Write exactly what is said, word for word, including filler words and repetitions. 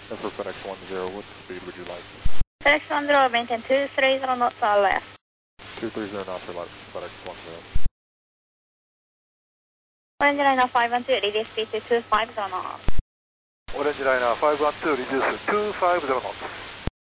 And for FedEx one zero, what speed would you like? FedEx one zero, maintain two three zero knots to our left. two three zero knots for FedEx one zero. Orange Liner five one two, reduce speed to two five zero knots. Orange Liner five one two, reduce to two five zero knots.